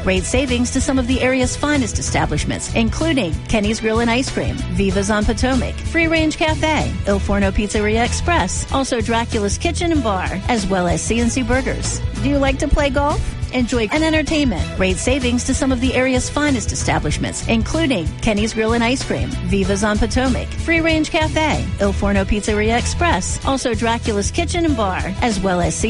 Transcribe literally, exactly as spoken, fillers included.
Great savings to some of the area's finest establishments, including Kenny's Grill and Ice Cream, Viva's on Potomac, Free Range Cafe, Il Forno Pizzeria Express, also Dracula's Kitchen and Bar, as well as C and C Burgers. Do you like to play golf? Enjoy and entertainment. Great savings to some of the area's finest establishments, including Kenny's Grill and Ice Cream, Viva's on Potomac, Free Range Cafe, Il Forno Pizzeria Express, also Dracula's Kitchen and Bar, as well as C